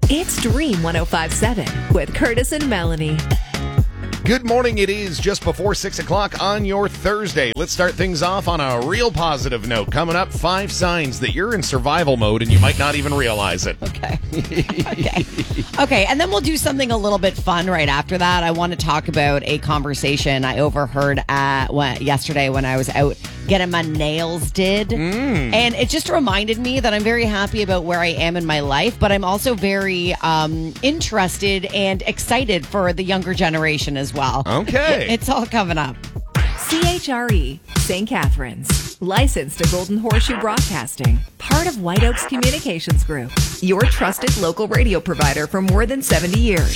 It's Dream 105.7 with Curtis and Melanie. Good morning. It is just before 6 o'clock on your Thursday. Let's start things off on a real positive note. Coming up, 5 signs that you're in survival mode and you might not even realize it. Okay. Okay, and then we'll do something a little bit fun right after that. I want to talk about a conversation I overheard yesterday when I was out getting my nails did. And it just reminded me that I'm very happy about where I am in my life, but I'm also very interested and excited for the younger generation as well. Okay. It's all coming up. CHRE, St. Catharines. Licensed to Golden Horseshoe Broadcasting. Part of White Oaks Communications Group. Your trusted local radio provider for more than 70 years.